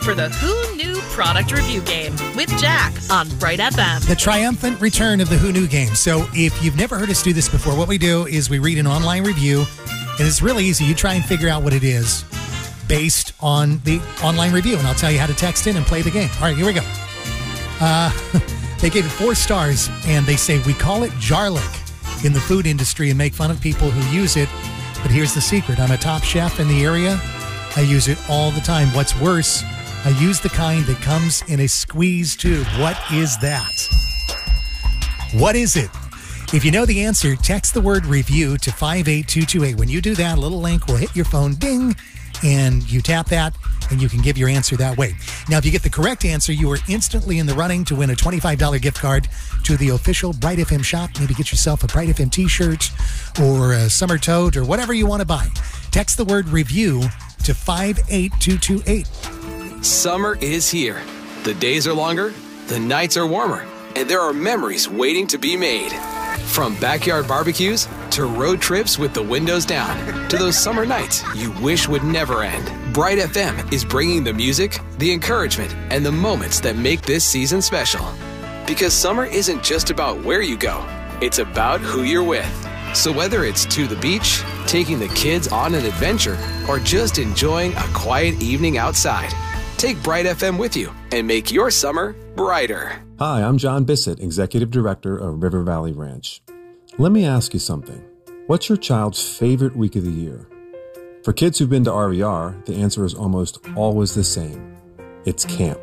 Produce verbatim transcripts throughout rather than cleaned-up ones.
for the Who Knew Product Review Game with Jack on Bright F M. The triumphant return of the Who Knew game. So if you've never heard us do this before, what we do is we read an online review, and it's really easy. You try and figure out what it is based on the online review, and I'll tell you how to text in and play the game. All right, here we go. Uh, they gave it four stars, and they say, we call it garlic in the food industry and make fun of people who use it. But here's the secret. I'm a top chef in the area. I use it all the time. What's worse, I use the kind that comes in a squeeze tube. What is that? What is it? If you know the answer, text the word review to five eight two two eight. When you do that, a little link will hit your phone, ding, and you tap that, and you can give your answer that way. Now, if you get the correct answer, you are instantly in the running to win a twenty-five dollars gift card to the official Bright F M shop. Maybe get yourself a Bright F M t-shirt or a summer tote or whatever you want to buy. Text the word review to five eight two two eight. Summer is here. The days are longer, the nights are warmer, and there are memories waiting to be made. From backyard barbecues to road trips with the windows down to those summer nights you wish would never end. Bright F M is bringing the music, the encouragement, and the moments that make this season special. Because summer isn't just about where you go, it's about who you're with. So whether it's to the beach, taking the kids on an adventure, or just enjoying a quiet evening outside, take Bright F M with you and make your summer brighter. Hi, I'm John Bissett, Executive Director of River Valley Ranch. Let me ask you something. What's your child's favorite week of the year? For kids who've been to R V R, the answer is almost always the same. It's camp.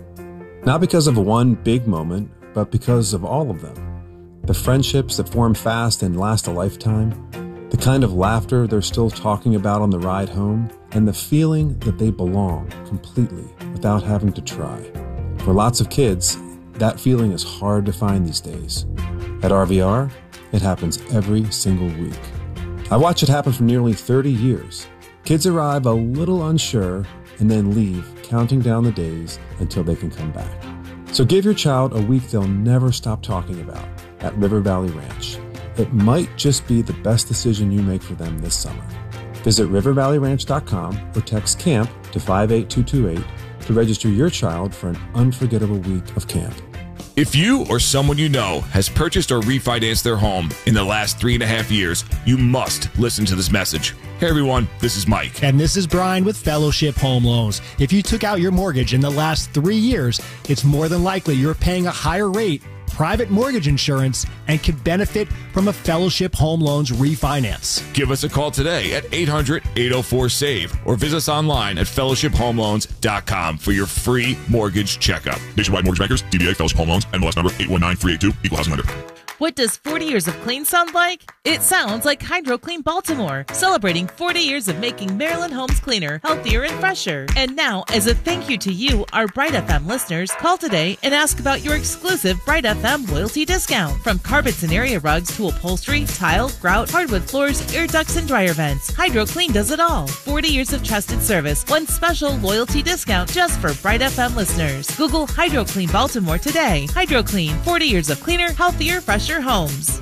Not because of one big moment, but because of all of them. The friendships that form fast and last a lifetime, the kind of laughter they're still talking about on the ride home, and the feeling that they belong completely without having to try. For lots of kids, that feeling is hard to find these days. At R V R, it happens every single week. I watch it happen for nearly thirty years. Kids arrive a little unsure and then leave, counting down the days until they can come back. So give your child a week they'll never stop talking about at River Valley Ranch. It might just be the best decision you make for them this summer. Visit river valley ranch dot com or text CAMP to five eight two two eight to register your child for an unforgettable week of camp. If you or someone you know has purchased or refinanced their home in the last three and a half years, you must listen to this message. Hey everyone, this is Mike. And this is Brian with Fellowship Home Loans. If you took out your mortgage in the last three years, it's more than likely you're paying a higher rate, private mortgage insurance, and could benefit from a Fellowship Home Loans refinance. Give us a call today at eight hundred, eight oh four, SAVE or visit us online at fellowship home loans dot com for your free mortgage checkup. Nationwide Mortgage Bankers, D B A Fellowship Home Loans, N M L S number eight one nine three eight two, Equal Housing Lender. What does forty years of clean sound like? It sounds like Hydro Clean Baltimore, celebrating forty years of making Maryland homes cleaner, healthier, and fresher. And now, as a thank you to you, our Bright F M listeners, call today and ask about your exclusive Bright F M loyalty discount. From carpets and area rugs to upholstery, tile, grout, hardwood floors, air ducts, and dryer vents, Hydro Clean does it all. forty years of trusted service, one special loyalty discount just for Bright F M listeners. Google Hydro Clean Baltimore today. Hydro Clean, forty years of cleaner, healthier, fresher homes.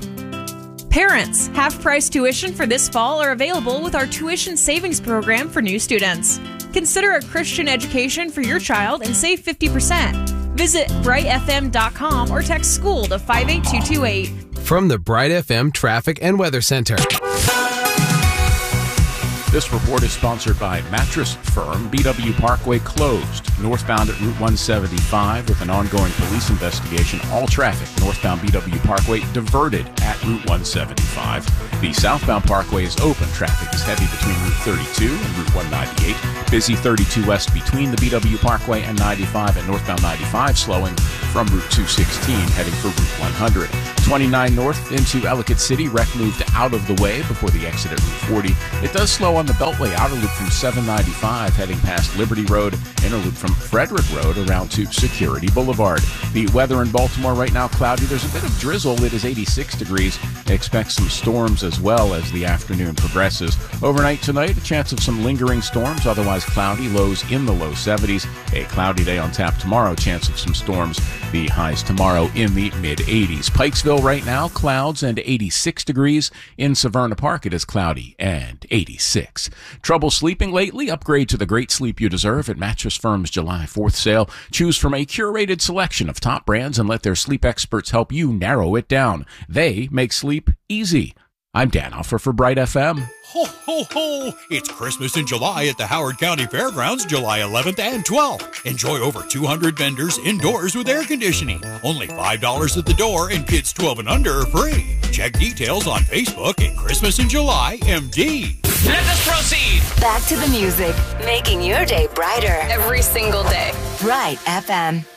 Parents, half-price tuition for this fall are available with our tuition savings program for new students. Consider a Christian education for your child and save fifty percent. Visit bright f m dot com or text school to five eight two two eight. From the Bright F M Traffic and Weather Center. This report is sponsored by Mattress Firm. B W Parkway closed northbound at Route one seventy-five with an ongoing police investigation. All traffic northbound B W Parkway diverted at Route one seventy-five. The southbound Parkway is open. Traffic is heavy between Route thirty-two and Route one ninety-eight. Busy thirty-two west between the B W Parkway and ninety-five, and northbound ninety-five slowing from Route two sixteen heading for Route one hundred. twenty-nine north into Ellicott City. Wreck moved out of the way before the exit at Route forty. It does slow on the Beltway outer loop from seven ninety-five heading past Liberty Road, inner loop from Frederick Road around to Security Boulevard. The weather in Baltimore right now cloudy. There's a bit of drizzle. It is eighty-six degrees. Expect some storms as well as the afternoon progresses. Overnight tonight, a chance of some lingering storms, otherwise cloudy, lows in the low seventies. A cloudy day on tap tomorrow, chance of some storms. The highs tomorrow in the mid eighties. Pikesville Hill right now, clouds and eighty-six degrees. In Severna Park, it is cloudy and eighty-six. Trouble sleeping lately? Upgrade to the great sleep you deserve at Mattress Firm's July fourth sale. Choose from a curated selection of top brands and let their sleep experts help you narrow it down. They make sleep easy. I'm Dan Huffer for Bright F M. Ho, ho, ho! It's Christmas in July at the Howard County Fairgrounds, July eleventh and twelfth. Enjoy over two hundred vendors indoors with air conditioning. Only five dollars at the door, and kids twelve and under are free. Check details on Facebook at Christmas in July M D. Let us proceed! Back to the music, making your day brighter. Every single day. Bright F M.